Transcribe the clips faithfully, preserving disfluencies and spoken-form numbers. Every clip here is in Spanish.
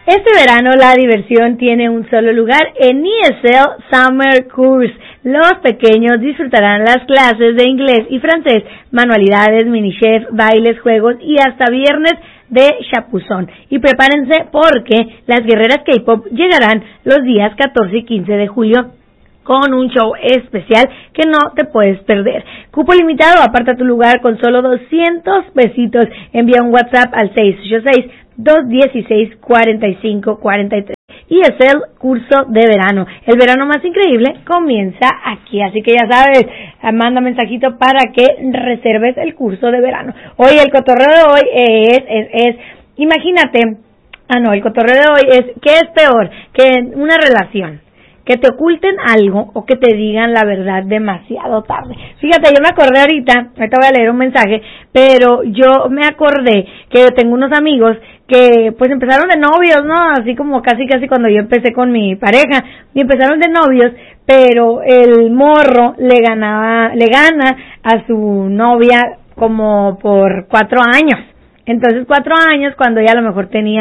Este verano la diversión tiene un solo lugar en E S L Summer Course. Los pequeños disfrutarán las clases de inglés y francés, manualidades, mini chef, bailes, juegos y hasta viernes de chapuzón. Y prepárense porque las guerreras K-pop llegarán los días catorce y quince de julio con un show especial que no te puedes perder. Cupo limitado, aparta tu lugar con solo doscientos pesitos. Envía un WhatsApp al seis ocho seis, dos uno seis, cuatro cinco cuatro tres. Y es el curso de verano. El verano más increíble comienza aquí. Así que ya sabes, manda mensajito para que reserves el curso de verano. Hoy el cotorreo de hoy es, es, es, imagínate, ah no, el cotorreo de hoy es, ¿qué es peor que una relación? Que te oculten algo o que te digan la verdad demasiado tarde. Fíjate, yo me acordé ahorita, ahorita voy a leer un mensaje, pero yo me acordé que yo tengo unos amigos que pues empezaron de novios, ¿no? Así como casi casi cuando yo empecé con mi pareja, y empezaron de novios, pero el morro le ganaba, le gana a su novia como por cuatro años. Entonces cuatro años cuando ella a lo mejor tenía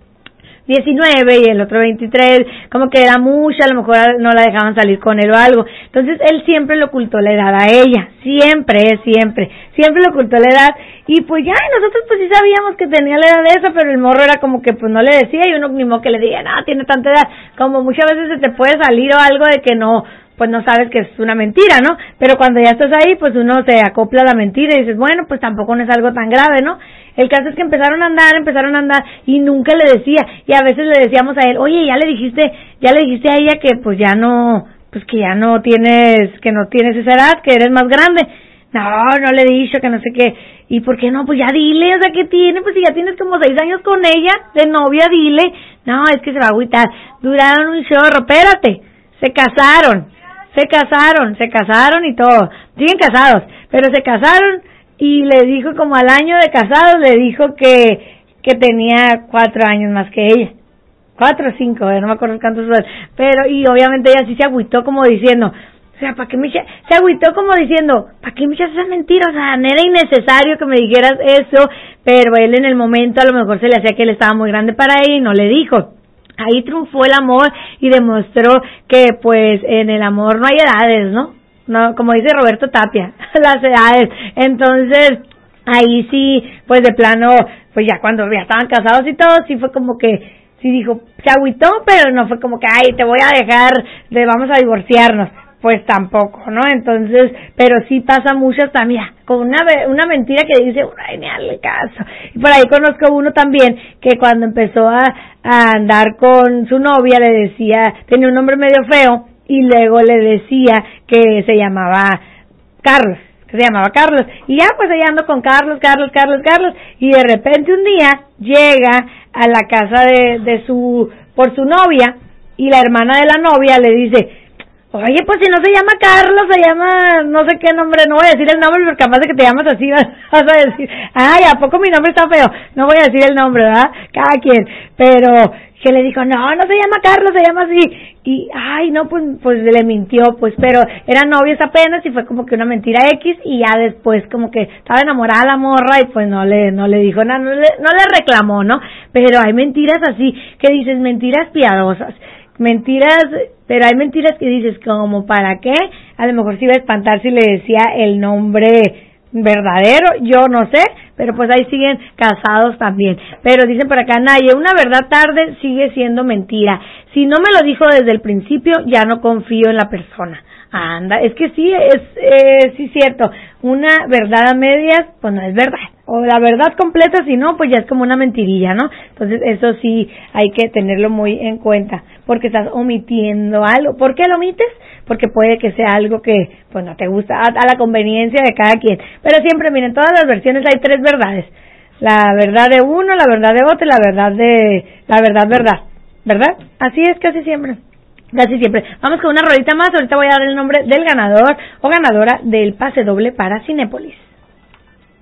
diecinueve y el otro veintitrés, como que era mucho, a lo mejor no la dejaban salir con él o algo. Entonces él siempre le ocultó la edad a ella, siempre, siempre, siempre le ocultó la edad. Y pues ya, nosotros pues sí sabíamos que tenía la edad de esa, pero el morro era como que pues no le decía, y uno ni modo que le diga, no, tiene tanta edad. Como muchas veces se te puede salir o algo de que no, pues no sabes que es una mentira, ¿no? Pero cuando ya estás ahí, pues uno se acopla a la mentira y dices, bueno, pues tampoco no es algo tan grave, ¿no? El caso es que empezaron a andar, empezaron a andar y nunca le decía, y a veces le decíamos a él, oye, ya le dijiste, ya le dijiste a ella que pues ya no, pues que ya no tienes, que no tienes esa edad, que eres más grande. No, no le he dicho, que no sé qué. ¿Y por qué no? Pues ya dile, o sea, ¿qué tiene? Pues si ya tienes como seis años con ella, de novia, dile. No, es que se va a agüitar. Duraron un chorro, espérate, se casaron. Se casaron, se casaron y todo. Siguen casados, pero se casaron y le dijo como al año de casados, le dijo que que tenía cuatro años más que ella. Cuatro o cinco, eh, no me acuerdo cuántos son. Pero, y obviamente ella sí se agüitó como diciendo, o sea, ¿para qué me echa? Se agüitó como diciendo, ¿para qué me echas esas mentiras? O sea, no era innecesario que me dijeras eso, pero él en el momento a lo mejor se le hacía que él estaba muy grande para ella y no le dijo. Ahí triunfó el amor y demostró que pues en el amor no hay edades, ¿no? No, como dice Roberto Tapia, las edades. Entonces, ahí sí, pues de plano, pues ya cuando ya estaban casados y todo, sí fue como que, sí dijo, se agüitó, pero no fue como que, ay, te voy a dejar, de vamos a divorciarnos. Pues tampoco, ¿no? Entonces, pero sí pasa mucho también, con una una mentira que dice, ay, ni hazle caso. Y por ahí conozco uno también que cuando empezó a, a andar con su novia le decía, tenía un nombre medio feo, y luego le decía que se llamaba Carlos, que se llamaba Carlos, y ya pues ella ando con Carlos, Carlos, Carlos, Carlos, y de repente un día llega a la casa de, de su, por su novia, y la hermana de la novia le dice, oye, pues si no se llama Carlos, se llama no sé qué nombre, no voy a decir el nombre porque capaz de que te llamas así, vas, vas a decir, ay, ¿a poco mi nombre está feo? No voy a decir el nombre, ¿verdad? Cada quien, pero que le dijo, no, no se llama Carlos, se llama así, y, ay, no, pues, pues le mintió, pues, pero eran novios apenas y fue como que una mentira X, y ya después como que estaba enamorada la morra y pues no le, no le dijo nada, no le, no le reclamó, ¿no? Pero hay mentiras así, que dices, mentiras piadosas, mentiras, pero hay mentiras que dices, como para qué, a lo mejor se iba a espantar si le decía el nombre verdadero, yo no sé, pero pues ahí siguen casados también. Pero dicen por acá, Naye, una verdad tarde sigue siendo mentira. Si no me lo dijo desde el principio, ya no confío en la persona. Anda, es que sí, es eh, sí cierto, una verdad a medias, pues no es verdad, o la verdad completa, si no, pues ya es como una mentirilla, ¿no? Entonces eso sí hay que tenerlo muy en cuenta, porque estás omitiendo algo. ¿Por qué lo omites? Porque puede que sea algo que pues no te gusta, a, a la conveniencia de cada quien. Pero siempre, miren, todas las versiones hay tres verdades, la verdad de uno, la verdad de otro y la verdad de, la verdad verdad, ¿verdad? Así es casi siempre. Casi siempre. Vamos con una rolita más. Ahorita voy a dar el nombre del ganador o ganadora del pase doble para Cinépolis.